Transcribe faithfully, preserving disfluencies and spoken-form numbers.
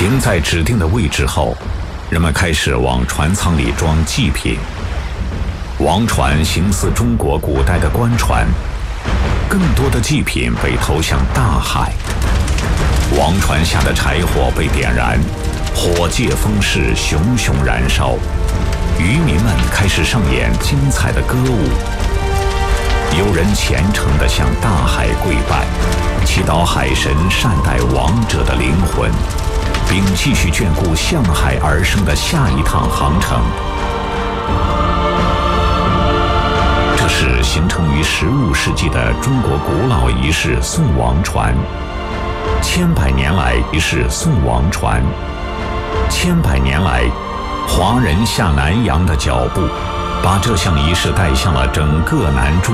停在指定的位置后，人们开始往船舱里装祭品。王船形似中国古代的官船，更多的祭品被投向大海。王船下的柴火被点燃，火借风势，熊熊燃烧。渔民们开始上演精彩的歌舞。有人虔诚地向大海跪拜，祈祷海神善待亡者的灵魂，并继续眷顾向海而生的下一趟航程。这是形成于十五世纪的中国古老仪式送王船。千百年来，仪式送王船。千百年来，华人下南洋的脚步，把这项仪式带向了整个南中